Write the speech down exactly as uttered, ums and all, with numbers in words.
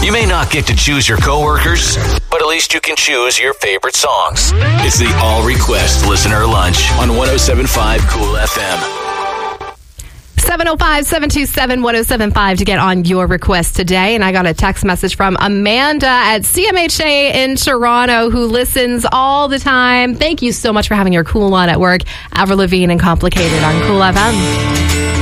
You may not get to choose your coworkers, but at least you can choose your favorite songs. It's the All Request Listener Lunch on one oh seven point five Cool F M. seven oh five, seven two seven, one oh seven five to get on your request today. And I got a text message from Amanda at C M H A in Toronto who listens all the time. Thank you so much for having your cool on at work. Avril Lavigne and Complicated on Cool F M.